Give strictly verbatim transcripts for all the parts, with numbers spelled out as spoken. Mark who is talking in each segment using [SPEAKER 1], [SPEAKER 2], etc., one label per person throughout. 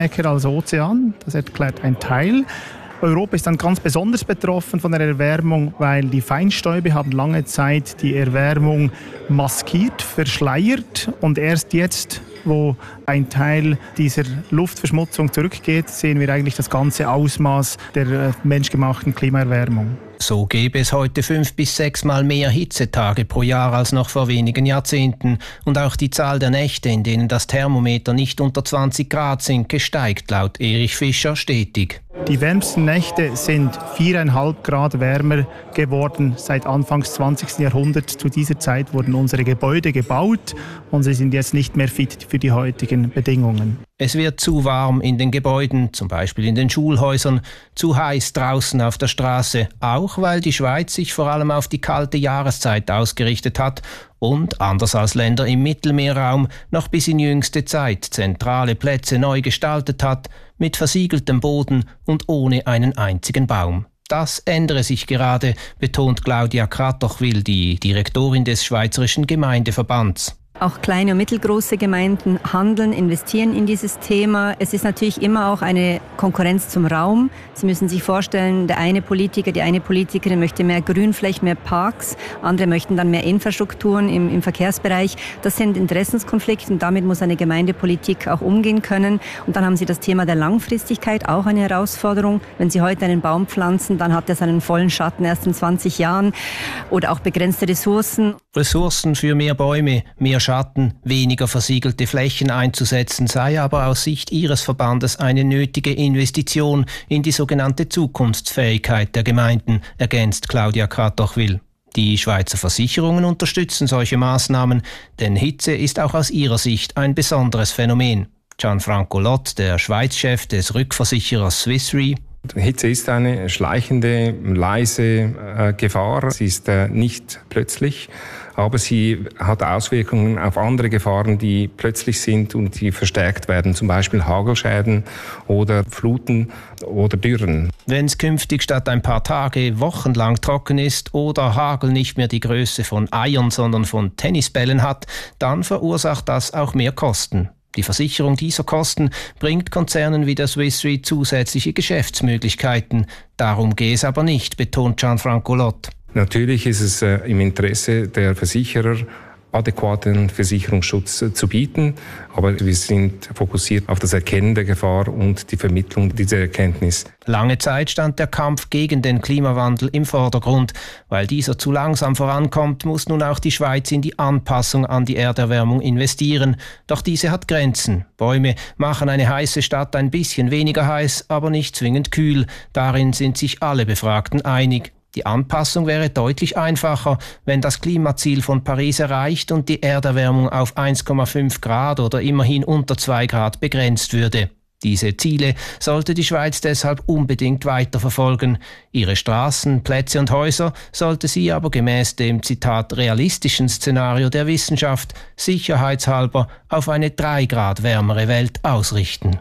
[SPEAKER 1] Stärker als Ozean, das erklärt ein Teil. Europa ist dann ganz besonders betroffen von der Erwärmung, weil die Feinstäube haben lange Zeit die Erwärmung maskiert, verschleiert und erst jetzt, wo ein Teil dieser Luftverschmutzung zurückgeht, sehen wir eigentlich das ganze Ausmaß der menschgemachten Klimaerwärmung.
[SPEAKER 2] So gäbe es heute fünf bis sechs Mal mehr Hitzetage pro Jahr als noch vor wenigen Jahrzehnten. Und auch die Zahl der Nächte, in denen das Thermometer nicht unter zwanzig Grad sinke, steigt laut Erich Fischer stetig.
[SPEAKER 1] Die wärmsten Nächte sind viereinhalb Grad wärmer geworden seit Anfangs zwanzigsten Jahrhunderts. Zu dieser Zeit wurden unsere Gebäude gebaut und sie sind jetzt nicht mehr fit für die heutigen Bedingungen.
[SPEAKER 2] Es wird zu warm in den Gebäuden, zum Beispiel in den Schulhäusern, zu heiß draußen auf der Straße, auch weil die Schweiz sich vor allem auf die kalte Jahreszeit ausgerichtet hat und, anders als Länder im Mittelmeerraum, noch bis in jüngste Zeit zentrale Plätze neu gestaltet hat, mit versiegeltem Boden und ohne einen einzigen Baum. Das ändere sich gerade, betont Claudia Kratochwil, die Direktorin des Schweizerischen Gemeindeverbands.
[SPEAKER 3] Auch kleine und mittelgroße Gemeinden handeln, investieren in dieses Thema. Es ist natürlich immer auch eine Konkurrenz zum Raum. Sie müssen sich vorstellen, der eine Politiker, die eine Politikerin möchte mehr Grünflächen, mehr Parks. Andere möchten dann mehr Infrastrukturen im, im Verkehrsbereich. Das sind Interessenskonflikte und damit muss eine Gemeindepolitik auch umgehen können. Und dann haben Sie das Thema der Langfristigkeit, auch eine Herausforderung. Wenn Sie heute einen Baum pflanzen, dann hat er seinen vollen Schatten erst in zwanzig Jahren oder auch begrenzte Ressourcen.
[SPEAKER 2] Ressourcen für mehr Bäume, mehr Schatten, weniger versiegelte Flächen einzusetzen, sei aber aus Sicht Ihres Verbandes eine nötige Investition in die sogenannte Zukunftsfähigkeit der Gemeinden, ergänzt Claudia Kratochwil. Die Schweizer Versicherungen unterstützen solche Maßnahmen, denn Hitze ist auch aus ihrer Sicht ein besonderes Phänomen. Gianfranco Lott, der Schweizchef des Rückversicherers Swiss Re:
[SPEAKER 4] Hitze ist eine schleichende, leise äh, Gefahr. Sie ist äh, nicht plötzlich, aber sie hat Auswirkungen auf andere Gefahren, die plötzlich sind und die verstärkt werden, zum Beispiel Hagelschäden oder Fluten oder Dürren.
[SPEAKER 2] Wenn es künftig statt ein paar Tage wochenlang trocken ist oder Hagel nicht mehr die Größe von Eiern, sondern von Tennisbällen hat, dann verursacht das auch mehr Kosten. Die Versicherung dieser Kosten bringt Konzernen wie der Swiss Re zusätzliche Geschäftsmöglichkeiten. Darum gehe es aber nicht, betont Gianfranco Lott.
[SPEAKER 4] Natürlich ist es äh, im Interesse der Versicherer, adäquaten Versicherungsschutz äh, zu bieten, aber wir sind fokussiert auf das Erkennen der Gefahr und die Vermittlung dieser Erkenntnis.
[SPEAKER 2] Lange Zeit stand der Kampf gegen den Klimawandel im Vordergrund. Weil dieser zu langsam vorankommt, muss nun auch die Schweiz in die Anpassung an die Erderwärmung investieren. Doch diese hat Grenzen. Bäume machen eine heiße Stadt ein bisschen weniger heiß, aber nicht zwingend kühl. Darin sind sich alle Befragten einig. Die Anpassung wäre deutlich einfacher, wenn das Klimaziel von Paris erreicht und die Erderwärmung auf eins Komma fünf Grad oder immerhin unter zwei Grad begrenzt würde. Diese Ziele sollte die Schweiz deshalb unbedingt weiterverfolgen. Ihre Straßen, Plätze und Häuser sollte sie aber gemäß dem, Zitat, realistischen Szenario der Wissenschaft sicherheitshalber auf eine drei Grad wärmere Welt ausrichten.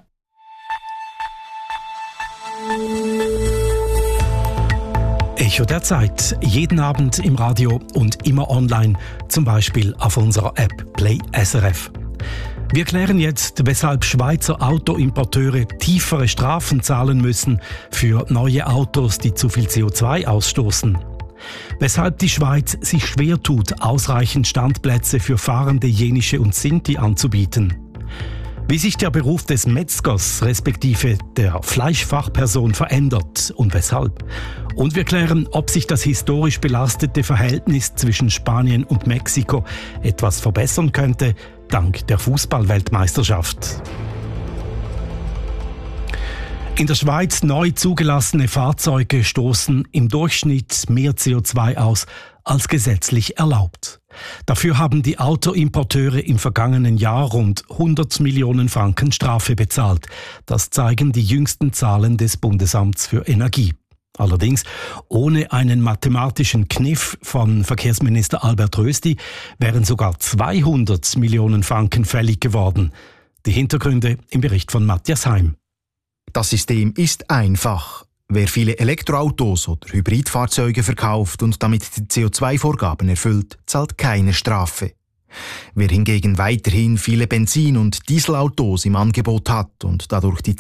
[SPEAKER 5] Echo der Zeit. Jeden Abend im Radio und immer online, zum Beispiel auf unserer App Play S R F. Wir klären jetzt, weshalb Schweizer Autoimporteure tiefere Strafen zahlen müssen für neue Autos, die zu viel C O zwei ausstoßen. Weshalb die Schweiz sich schwer tut, ausreichend Standplätze für fahrende Jenische und Sinti anzubieten. Wie sich der Beruf des Metzgers respektive der Fleischfachperson verändert und weshalb. Und wir klären, ob sich das historisch belastete Verhältnis zwischen Spanien und Mexiko etwas verbessern könnte, dank der Fußball-Weltmeisterschaft. In der Schweiz neu zugelassene Fahrzeuge stoßen im Durchschnitt mehr C O zwei aus als gesetzlich erlaubt. Dafür haben die Autoimporteure im vergangenen Jahr rund hundert Millionen Franken Strafe bezahlt. Das zeigen die jüngsten Zahlen des Bundesamts für Energie. Allerdings ohne einen mathematischen Kniff von Verkehrsminister Albert Rösti wären sogar zweihundert Millionen Franken fällig geworden. Die Hintergründe im Bericht von Matthias Heim.
[SPEAKER 6] Das System ist einfach. Wer viele Elektroautos oder Hybridfahrzeuge verkauft und damit die C O zwei Vorgaben erfüllt, zahlt keine Strafe. Wer hingegen weiterhin viele Benzin- und Dieselautos im Angebot hat und dadurch die